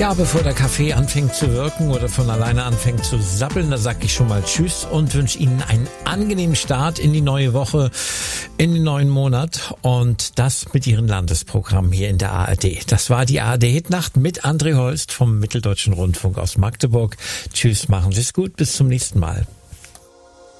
Ja, bevor der Kaffee anfängt zu wirken oder von alleine anfängt zu sappeln, da sage ich schon mal Tschüss und wünsche Ihnen einen angenehmen Start in die neue Woche, in den neuen Monat und das mit Ihrem Landesprogramm hier in der ARD. Das war die ARD-Hitnacht mit André Holst vom Mitteldeutschen Rundfunk aus Magdeburg. Tschüss, machen Sie es gut, bis zum nächsten Mal.